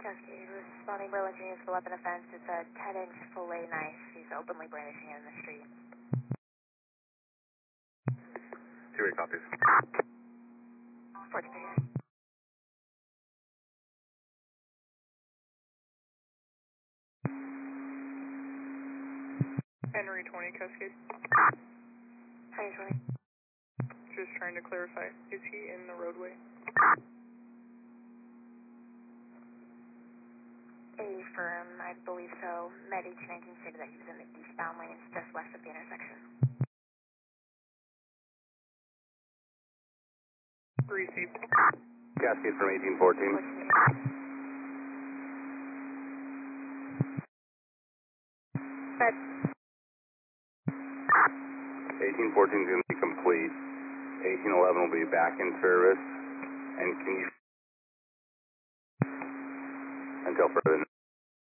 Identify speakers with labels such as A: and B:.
A: Cascade, responding Burlington units for weapon offense. It's a 10-inch fillet knife. He's openly brandishing it in the street.
B: Two-way copies.
A: 43 here.
C: Henry 20, Cascade.
A: Henry 20.
C: Just trying to clarify, is he in the roadway?
A: Affirm, I believe so. Med 1819 stated that he was in the eastbound lanes just west of the intersection.
C: Received.
B: Cascade from 1814.
A: But
B: 1814 is going to be complete. 1811 will be back in service. And can you, until further